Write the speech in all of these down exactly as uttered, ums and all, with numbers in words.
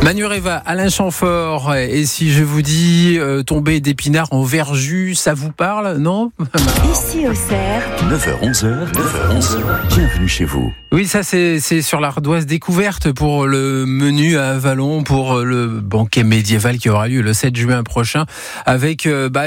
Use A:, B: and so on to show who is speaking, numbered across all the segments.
A: Manu Reva, Alain Chamfort, et si je vous dis euh, tomber d'épinards en verjus, ça vous parle, non?
B: Ici au Cerf.
C: neuf heures onze, neuf heures onze, bienvenue chez vous.
A: Oui, ça c'est, c'est sur l'Ardoise découverte pour le menu à Avallon, pour le banquet médiéval qui aura lieu le sept juin prochain, avec euh, bah,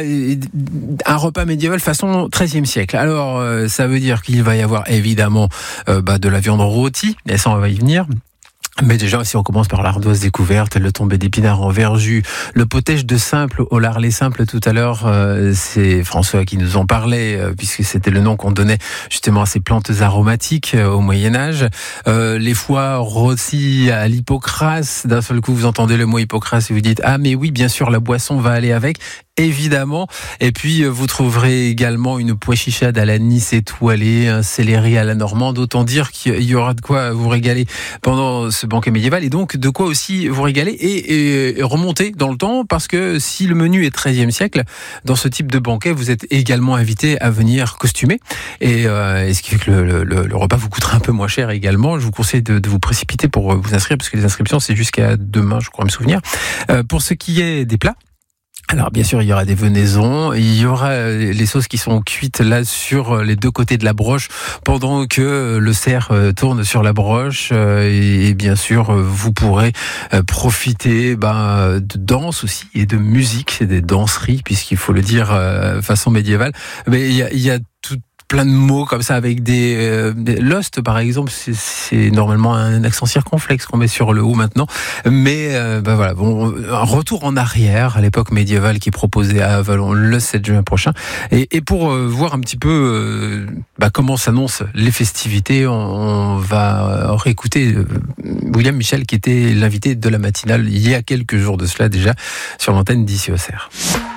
A: un repas médiéval façon treizième siècle. Alors, euh, ça veut dire qu'il va y avoir évidemment euh, bah, de la viande rôtie, et ça on va y venir. Mais déjà, si on commence par l'ardoise découverte, le tombé d'épinards en verjus, le potège de simple au larlet simple tout à l'heure, euh, c'est François qui nous en parlait, euh, puisque c'était le nom qu'on donnait justement à ces plantes aromatiques euh, au Moyen-Âge. Euh, les foies rôtis à l'hypocrase, d'un seul coup vous entendez le mot hypocrase et vous dites « Ah mais oui, bien sûr, la boisson va aller avec ». Évidemment. Et puis, vous trouverez également une pois chichade à la Nice étoilée, un céleri à la normande. Autant dire qu'il y aura de quoi vous régaler pendant ce banquet médiéval et donc de quoi aussi vous régaler et, et remonter dans le temps, parce que si le menu est treizième siècle, dans ce type de banquet, vous êtes également invité à venir costumer. Et, euh, et ce qui fait que le, le, le repas vous coûtera un peu moins cher également. Je vous conseille de, de vous précipiter pour vous inscrire, parce que les inscriptions, c'est jusqu'à demain, je crois me souvenir. Euh, pour ce qui est des plats, alors bien sûr il y aura des venaisons, il y aura les sauces qui sont cuites là sur les deux côtés de la broche pendant que le cerf tourne sur la broche, et bien sûr vous pourrez profiter ben, de danse aussi et de musique, c'est des danseries puisqu'il faut le dire façon médiévale, mais il y a, il y a tout plein de mots comme ça avec des, euh, des Lost par exemple, c'est, c'est normalement un accent circonflexe qu'on met sur le haut maintenant, mais euh, bah voilà, bon, un retour en arrière à l'époque médiévale qui est proposé à Avallon le sept juin prochain, et, et pour euh, voir un petit peu euh, bah, comment s'annoncent les festivités, on, on va réécouter euh, William Michel qui était l'invité de la matinale il y a quelques jours de cela déjà sur l'antenne d'Ici au Cerf.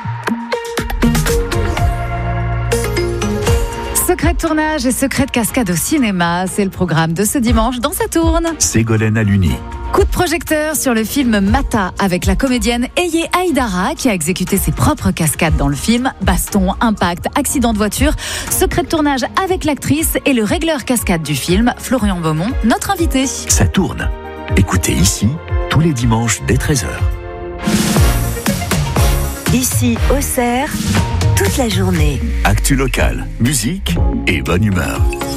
D: Secret de tournage et secret de cascade au cinéma, c'est le programme de ce dimanche dans Sa Tourne.
C: Ségolène Aluni.
D: Coup de projecteur sur le film Mata avec la comédienne Eye Aïdara qui a exécuté ses propres cascades dans le film. Baston, impact, accident de voiture. Secret de tournage avec l'actrice et le régleur cascade du film, Florian Beaumont, notre invité.
C: Ça tourne. Écoutez ici, tous les dimanches dès treize heures.
B: Ici au Cerf, toute la journée.
C: Actu local, musique et bonne humeur.